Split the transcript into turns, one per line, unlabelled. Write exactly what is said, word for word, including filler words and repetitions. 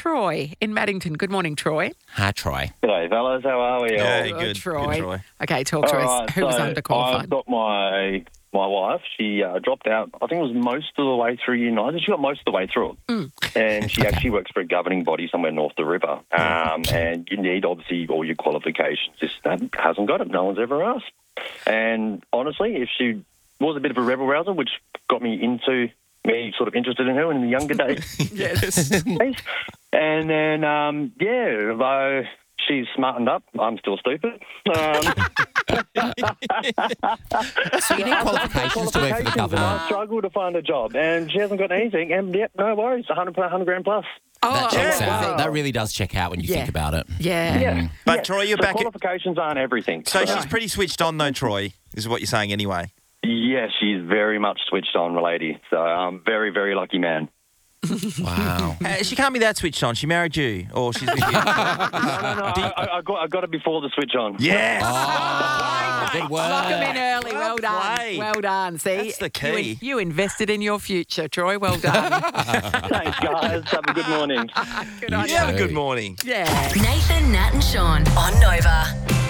Troy in Maddington. Good morning, Troy.
Hi, Troy.
G'day, fellas. How are we?
Yeah,
Good,
good.
Troy.
Good, Troy.
Okay, talk to
All
us.
right,
Who was
so
underqualified?
I've got my my wife. She uh, dropped out, I think it was most of the way through year nine. She got most of the way through it.
Mm.
And she actually works for a governing body somewhere north of the river. Um, and you need, obviously, all your qualifications. Just hasn't got it. No one's ever asked. And honestly, if she was a bit of a rebel rouser, which got me into me sort of interested in her in the younger days.
Yes.
And then, um, yeah, though she's smartened up, I'm still stupid. Um,
So you need qualifications to work for the
and I
government.
struggle to find a job, and she hasn't got anything. And yep, no worries, one hundred, one hundred grand plus.
That checks
oh,
out.
wow.
That really does check out when you
Yeah.
think about it.
Yeah.
Yeah,
But,
yeah.
Troy, you're
so
back at-
qualifications aren't everything.
So she's pretty switched on, though, Troy, is what you're saying anyway.
Yeah, she's very much switched on, lady. So I'm very, very lucky man.
Wow.
Uh, she can't be that switched on. She married you, or she's with you.
No, no, no, I, I, I got, I got it before the switch on.
Yes.
Oh, good
Lock them in
work.
early. Well done.
played.
Well done. See,
That's the
You,
key.
you invested in your future, Troy. Well done.
Thanks, guys. Have a good morning.
Good on
You have a
you.
good morning.
Yeah.
Nathan, Nat and Sean on Nova.